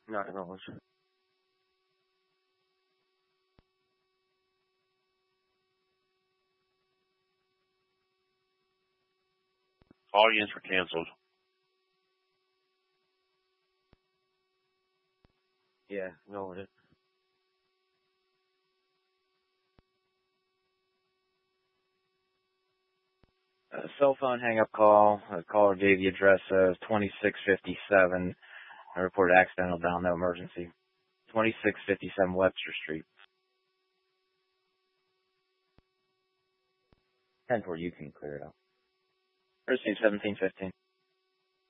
Not acknowledged. All units were canceled. Yeah, acknowledge it. Cell phone hang-up call. The caller gave the address of 2657. I reported accidental dial, no emergency. 2657 Webster Street. 10-4, you can clear it out. Received 1715.